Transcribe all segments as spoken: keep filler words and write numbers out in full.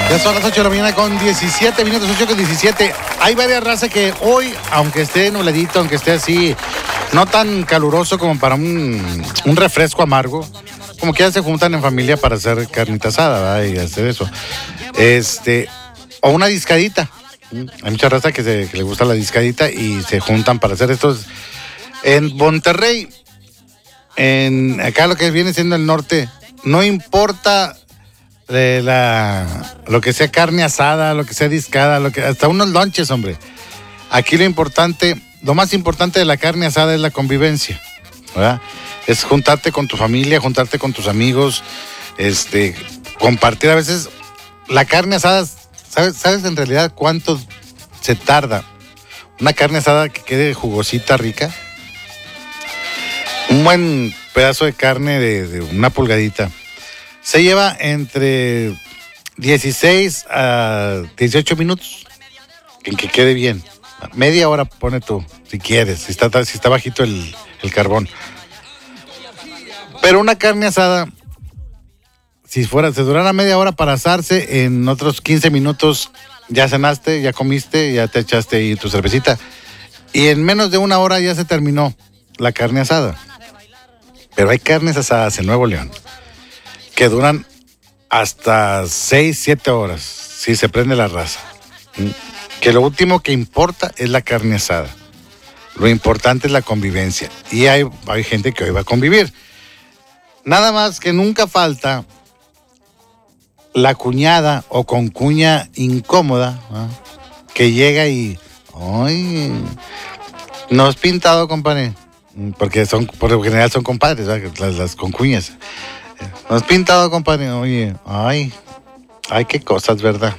Ya son las ocho de la mañana con diecisiete minutos, ocho con diecisiete. Hay varias razas que hoy, aunque esté nubladito, aunque esté así, no tan caluroso como para un, un refresco amargo, como que ya se juntan en familia para hacer carnita asada, ¿verdad? Y hacer eso. Este, o una discadita. Hay mucha raza que, se, que le gusta la discadita y se juntan para hacer estos. En Monterrey, en acá lo que viene siendo el norte, no importa de la, lo que sea carne asada, lo que sea discada, lo que, hasta unos lonches, hombre. Aquí lo importante, lo más importante de la carne asada es la convivencia, ¿verdad? Es juntarte con tu familia, juntarte con tus amigos, este, compartir. A veces la carne asada, ¿sabes, sabes en realidad cuánto se tarda una carne asada que quede jugosita, rica? Un buen pedazo de carne de, de una pulgadita se lleva entre dieciséis a dieciocho minutos en que quede bien. Media hora pone tú, si quieres, si está, si está bajito el, el carbón. Pero una carne asada, si fuera, se durara media hora para asarse, en otros quince minutos ya cenaste, ya comiste, ya te echaste ahí tu cervecita. Y en menos de una hora ya se terminó la carne asada. Pero hay carnes asadas en Nuevo León que duran hasta seis, siete horas, si se prende la raza. Que lo último que importa es la carne asada. Lo importante es la convivencia. Y hay, hay gente que hoy va a convivir. Nada más que nunca falta la cuñada o concuña incómoda, ¿no? Que llega y... ¡Ay! ¿No has pintado, compadre? Porque son, por lo general son compadres, las, las concuñas. ¿No has pintado, compadre? Oye, ay, ay, qué cosas, ¿verdad?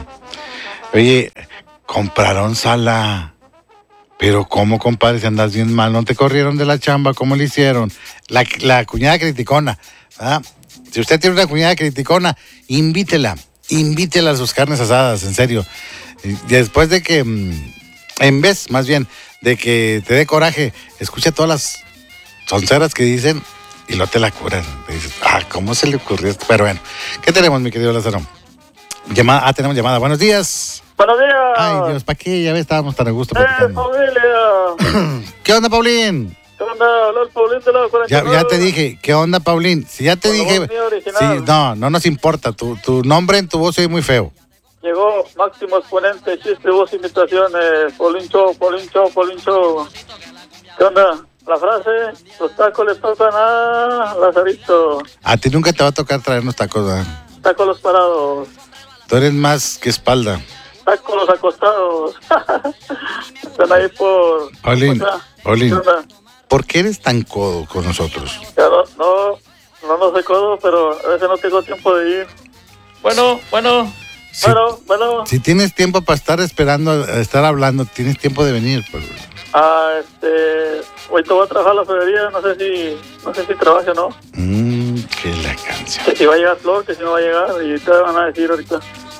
Oye, compraron sala. Pero ¿cómo, compadre? Si andas bien mal, ¿no te corrieron de la chamba? ¿Cómo le hicieron? La, la cuñada criticona, ¿verdad? Si usted tiene una cuñada criticona, invítela, invítela a sus carnes asadas, en serio. Y después de que, en vez, más bien, de que te dé coraje, escucha todas las sonceras que dicen y no te la curan. Te dices, ah, ¿cómo se le ocurrió esto? Pero bueno, ¿qué tenemos, mi querido Lázaro? Llamada, ah, tenemos llamada. Buenos días. Buenos días. Ay, Dios, ¿para qué? Ya ves, estábamos tan a gusto. Eh, familia. ¿Qué onda, Paulín? ¿Qué onda? Hablar Paulín de la cuarenta y nueve. Ya, ya te dije, ¿qué onda, Paulín? Si ya te Con dije... Sí, no, no nos importa. Tu, tu nombre en tu voz es muy feo. Llegó máximo exponente, chiste, voz, imitaciones. Paulín Show, Paulín Show, Paulín Show. ¿Qué onda? La frase, los tacos le tocan a Lazarito. A ti nunca te va a tocar traernos tacos, ¿verdad? Tacos los parados. Tú eres más que espalda. Tacos los acostados. Están ahí por... Paulín, o sea, Paulín, ¿qué onda? ¿por qué eres tan codo con nosotros? Ya no, no, no, no soy codo, pero a veces no tengo tiempo de ir. Bueno, bueno, Si, bueno, bueno. si tienes tiempo para estar esperando, a estar hablando, tienes tiempo de venir. Pues. Ah, este, hoy te voy a trabajar a la feria, no sé si, no sé si trabaje o no. Mmm, que la canción. Que si va a llegar Flor, que si no va a llegar, y te van a decir ahorita.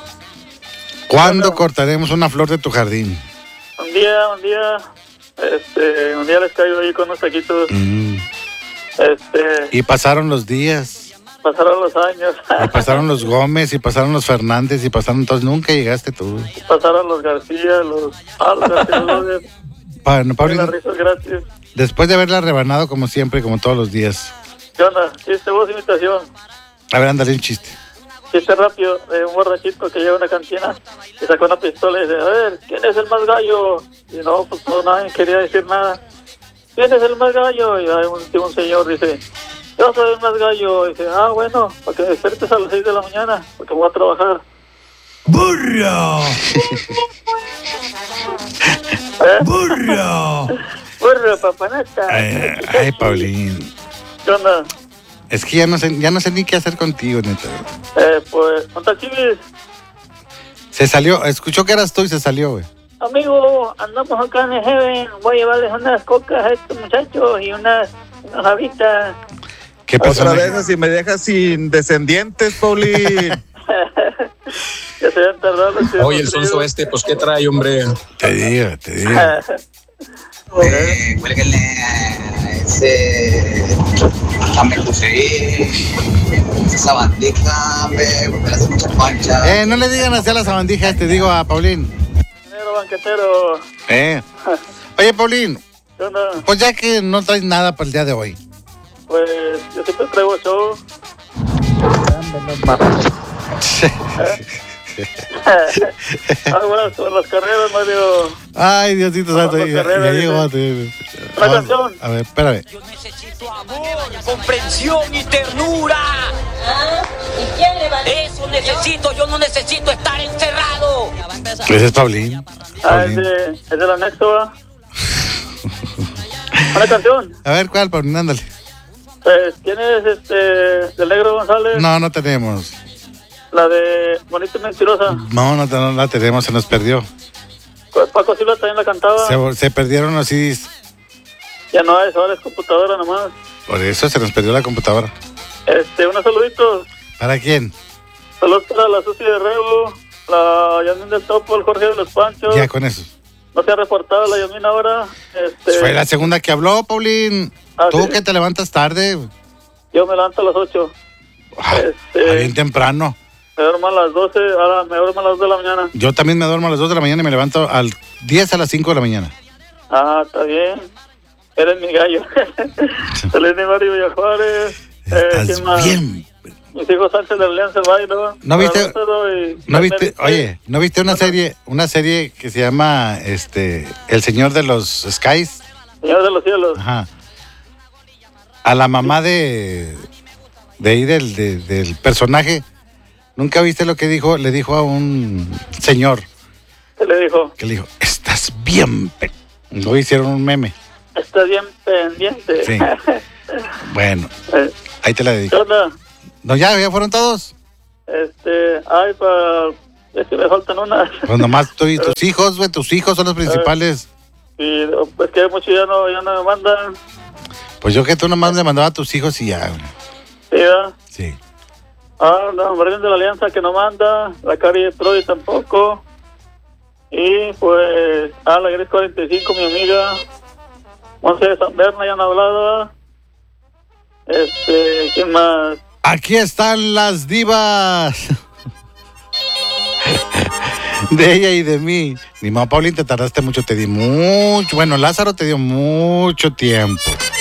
¿Cuándo Bueno, cortaremos una flor de tu jardín? Un día, un día, este, un día les caigo ahí con unos taquitos, Mm. este, Y pasaron los días, pasaron los años, y pasaron los Gómez, y pasaron los Fernández, y pasaron todos. Nunca llegaste tú. pasaron los García, los, ah, los García, los Pa, no, Paulín, las risas gratis. después de haberla rebanado como siempre, como todos los días. ¿Qué onda? Chiste, voz, imitación. A ver, ándale un chiste. Chiste rápido de un borrachito que llega a una cantina y saca una pistola y dice, a ver, ¿quién es el más gallo? Y no, pues no, nadie quería decir nada. ¿Quién es el más gallo? Y hay un, un señor dice, yo soy el más gallo. Y dice, ah, bueno, para que despiertes a las seis de la mañana, porque voy a trabajar. ¡Burro! ¿Eh? ¡Burro! Burro, papanata. Ay, ay, Paulín. ¿Qué onda? Es que ya no sé, ya no sé ni qué hacer contigo, neta. Eh, pues, ¿cuántas chivis? Se salió, escuchó que eras tú y se salió, güey. Amigo, andamos acá en el Heaven, voy a llevarles unas cocas a estos muchachos y unas, unas habitas. ¿Qué pasó? Otra vez así me dejas sin descendientes, Paulín. Ya se habían tardado los Oye, el sonso este, pues, ¿qué trae, hombre? Te digo, te digo. Eh, cuélguenle a ese hasta me puse esa bandija, me, me hace mucha pancha. Eh, no le digan así a la sabandija, te digo a Paulín. Banquetero, banquetero. Eh. Oye, Paulín, ¿Qué onda? pues ya que no traes nada para el día de hoy. Pues yo siempre traigo show. Aguas por las carreras, Mario. Ay, Diosito santo, Vamos a ya, carrera, ya dice. llegó. te- Una Vamos, canción. A ver, espérame. Yo necesito amor, comprensión y ternura. ¿Y quién le va a Eso necesito, yo no necesito estar encerrado. Ese es Paulín. Ah, es Paulín. de, es del anexo, ¿va? Una canción. A ver, ¿cuál, Paulín? Ándale. Pues, ¿quién es este? Del Negro González. No, no tenemos. La de Bonita y Mentirosa. No, no, no la tenemos, se nos perdió. Pues Paco Silva también la cantaba. Se, se perdieron los C Ds. Ya no es, ahora es computadora nomás. Por eso se nos perdió la computadora. Este, unos saluditos. ¿Para quién? Saludos para la Susi de Rebo, la Yasmin del Topo, el Jorge de los Panchos. Ya con eso. No se ha reportado la Yasmin ahora. Este, Fue la segunda que habló, Paulín. Ah, Tú sí. que te levantas tarde. Yo me levanto a las ocho. Ah, Este- bien temprano. Me duermo a las doce, ahora me duermo a las dos de la mañana. Yo también me duermo a las dos de la mañana y me levanto al diez a las cinco de la mañana. Ah, está bien. Eres mi gallo. Saludos de Mario Villajuárez. Eh, Estás ¿quién más? bien. Mis hijos Sánchez de Alianza Bailo. ¿No viste- Y, ¿No viste? Oye, ¿no viste una serie, una serie que se llama este El Señor de los Skies? Señor de los cielos. Ajá. A la mamá de de ahí del, de- del personaje, ¿nunca viste lo que dijo? Le dijo a un señor ¿Qué le dijo? que le dijo, estás bien. pe-". Luego hicieron un meme. Está bien pendiente. Sí. Bueno, Eh, ahí te la ¿Qué dedico. onda? No, ya, ya fueron todos. Este, ay, para... Es que me faltan unas. Pues nomás tú y tus hijos, güey, tus hijos son los principales. Y pues que muchos ya no, ya no me mandan. Pues yo que tú nomás le mandaba a tus hijos y ya, güey. Sí, ¿verdad? Sí. Ah, no, Marlene de la Alianza que no manda. La Cari Prodi tampoco. Y pues, ah, la Gris cuarenta y cinco, mi amiga. Monse de San Berna, ya no ha hablado. Este, ¿quién más? Aquí están las divas. De ella y de mí. Ni más, Paulín, te tardaste mucho, te di mucho. Bueno, Lázaro te dio mucho tiempo.